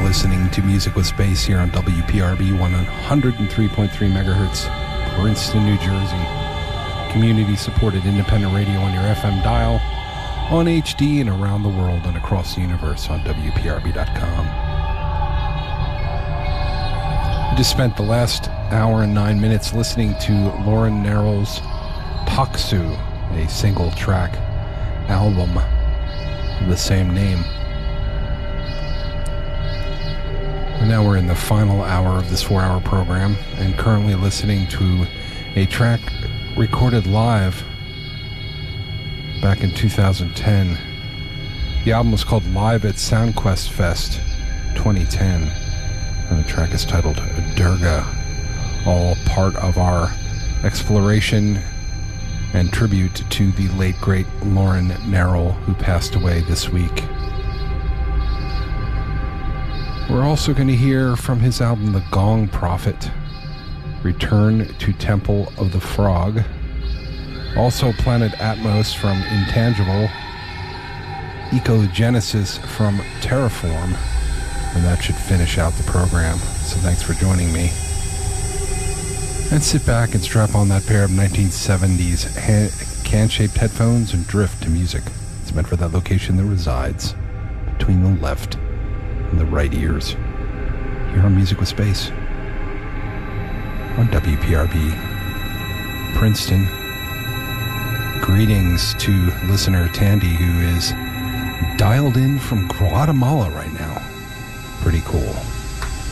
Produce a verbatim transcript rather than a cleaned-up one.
listening to Music with Space here on W P R B one hundred three point three megahertz, Princeton, New Jersey. Community-supported independent radio on your F M dial, on H D, and around the world and across the universe on W P R B dot com. We just spent the last hour and nine minutes listening to Lauren Narrow's Paksu, a single-track album of the same name. And now we're in the final hour of this four-hour program and currently listening to a track recorded live back in two thousand ten. The album was called Live at Soundquest Fest twenty ten, and the track is titled Durga, all part of our exploration and tribute to the late, great Lauren Narrow, who passed away this week. We're also going to hear from his album The Gong Prophet, Return to Temple of the Frog. Also Planet Atmos from Intangible, Ecogenesis from Terraform, and that should finish out the program. So thanks for joining me. And sit back and strap on that pair of nineteen seventies ha- can-shaped headphones and drift to music. It's meant for that location that resides between the left and the right ears. Here on Music with Space on W P R B Princeton. Greetings to listener Tandy, who is dialed in from Guatemala right now. Pretty cool.